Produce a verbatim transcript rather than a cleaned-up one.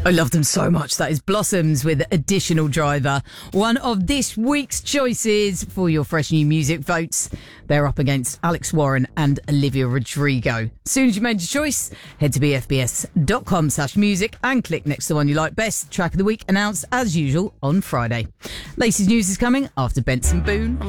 I love them so much. That is Blossoms with Additional Driver. One of this week's choices for your fresh new music votes. They're up against Alex Warren and Olivia Rodrigo. As soon as you made your choice, head to bfbs.com slash music and click next to the one you like best. Track of the week announced as usual on Friday. Latest news is coming after Benson Boone.